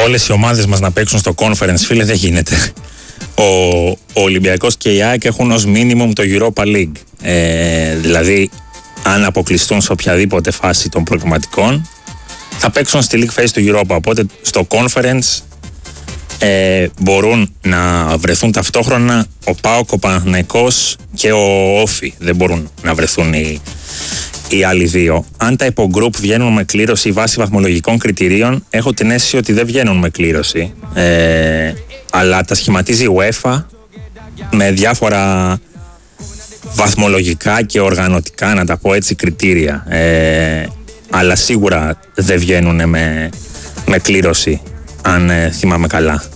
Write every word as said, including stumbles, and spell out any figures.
όλες οι ομάδες μας να παίξουν στο conference, φίλε, δεν γίνεται. Ο, ο Ολυμπιακός και η ΑΕΚ έχουν ως minimum το Europa League. Ε, δηλαδή, αν αποκλειστούν σε οποιαδήποτε φάση των προκριματικών, θα παίξουν στη League Phase του Europa. Οπότε στο conference ε, μπορούν να βρεθούν ταυτόχρονα ο ΠΑΟΚ, ο Παναθηναϊκός και ο Όφι. Δεν μπορούν να βρεθούν οι, οι άλλοι δύο. Αν τα υπογκρουπ βγαίνουν με κλήρωση βάσει βαθμολογικών κριτηρίων, έχω την αίσθηση ότι δεν βγαίνουν με κλήρωση. Ε, αλλά τα σχηματίζει η UEFA με διάφορα βαθμολογικά και οργανωτικά, να τα πω έτσι, κριτήρια. Ε, αλλά σίγουρα δεν βγαίνουν με, με κλήρωση, αν ε, θυμάμαι καλά.